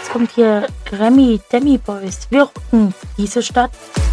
kommt hier Grammy, Demi Boys. Wir rocken diese Stadt.